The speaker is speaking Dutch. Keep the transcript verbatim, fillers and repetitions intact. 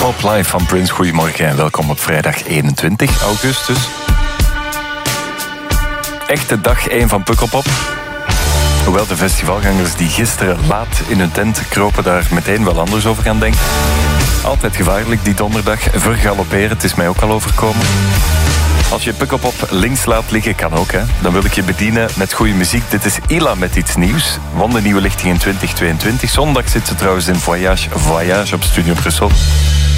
Pop live van Prince. Goedemorgen en welkom op vrijdag eenentwintig augustus. Echte dag één van Pukkelpop. Hoewel de festivalgangers die gisteren laat in hun tent kropen daar meteen wel anders over gaan denken. Altijd gevaarlijk die donderdag. Vergalopperen, het is mij ook al overkomen. Als je Pukkelpop links laat liggen, kan ook, hè. Dan wil ik je bedienen met goede muziek. Dit is Ila met iets nieuws. Won de nieuwe lichting in twintig tweeëntwintig. Zondag zit ze trouwens in Voyage Voyage op Studio Brussel.